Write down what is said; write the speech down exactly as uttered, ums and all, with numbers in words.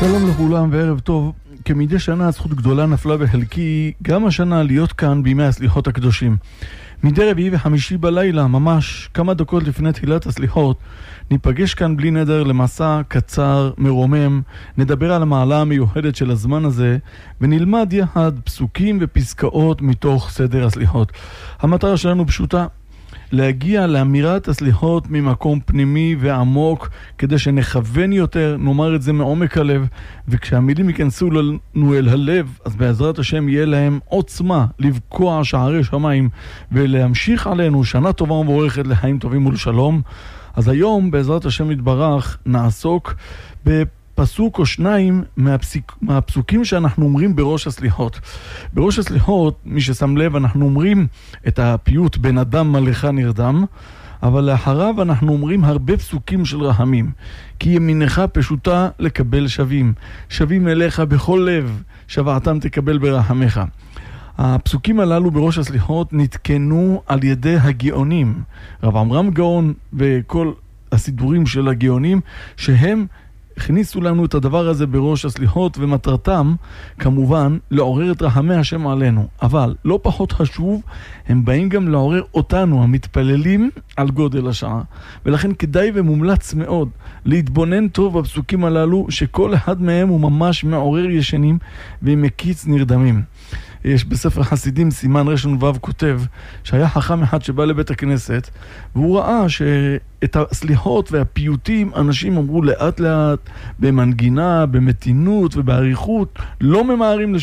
שלום לכולם וערב טוב. כמדי שנה זכות גדולה נפלה בחלקי גם השנה להיות כאן בימי הסליחות הקדושים. מדי רביעי וחמישי בלילה, ממש כמה דקות לפני תחילת הסליחות, ניפגש כאן בלי נדר למסע קצר, מרומם, נדבר על המעלה המיוחדת של הזמן הזה, ונלמד יחד פסוקים ופסקאות מתוך סדר הסליחות. המטרה שלנו פשוטה, להגיע לאמירת הסליחות ממקום פנימי ועמוק, כדי שנכוון יותר, נאמר את זה מעומק הלב, וכשהמילים ייכנסו לנו אל הלב, אז בעזרת השם יהיה להם עוצמה לבקוע שערי שמיים, ולהמשיך עלינו שנה טובה ומבורכת לחיים טובים ולשלום. אז היום בעזרת השם יתברך נעסוק בפסוק או שניים מהפסיק, מהפסוקים שאנחנו אומרים בראש הסליחות. בראש הסליחות, מי ששם לב, אנחנו אומרים את הפיוט בן אדם מלאך נרדם, אבל לאחריו אנחנו אומרים הרבה פסוקים של רחמים. כי ימינך פשוטה לקבל שווים, שווים אליך בכל לב, שבעתם תקבל ברחמך. הפסוקים הללו בראש הסליחות נתקנו על ידי הגאונים, רב עמרם גאון וכל הסידורים של הגאונים, שהם הכניסו לנו את הדבר הזה בראש הסליחות, ומטרתם כמובן לעורר את רחמי השם עלינו. אבל לא פחות חשוב, הם באים גם לעורר אותנו המתפללים על גודל השעה. ולכן כדאי ומומלץ מאוד להתבונן טוב בפסוקים הללו, שכל אחד מהם הוא ממש מעורר ישנים ומקיץ נרדמים. יש בספר חסידים סימן רשן וו כותב שהיה חכם אחד שבא לבית הכנסת, והוא ראה שאת הסליחות והפיוטים אנשים אמרו לאט לאט, במנגינה, במתינות ובעריכות, לא ממהרים לשם.